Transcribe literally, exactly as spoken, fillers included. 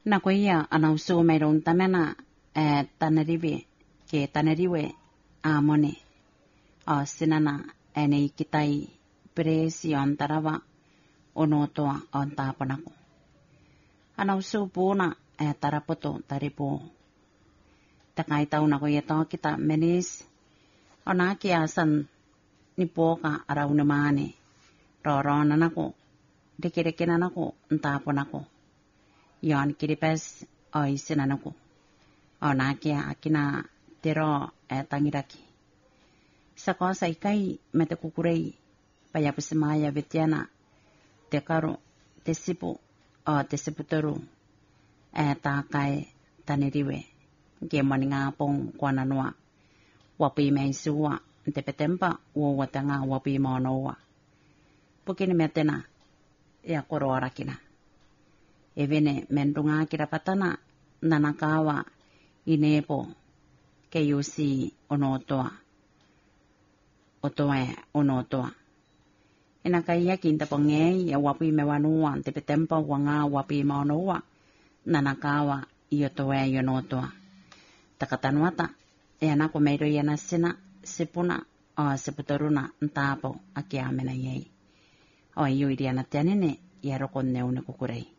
Na kuia ana usu merong tamena e taneriwe ke taneriwe a mone o sinana ene kitai presi antarawa ono toa on tapanako. Ana usu puna e tarapoto taripo. Takai tauna kuia to kita menis ona kiasan ni poka arauna mane rorona nako dekerekena nako ntapanako. Yon kiripes o isinanako. O nakia akina tero e tangiraki. Sa kosa ikai mete kukurei paya pusimaya vitiana te karo te sipu o te siputaru e takai taniriwe. Ke maninga pong kwana noa. Wapi mei suwa te petempa wo watanga wapi monoa. Pukini metena ya koro arakina. Evene mendunga kirapatana nanakawa inepo ke yusi onotoa. Otoe onotoa. Ina kaya kinta pangei ya wapi mewanua te petempa wanga wapi monoa nanakawa iotoe yonotoa. Takatanuata e anako meiro yana sina sipuna o siputaruna ntapo akia mena yei. O iu iriana tenene ya rokon neune kukurei.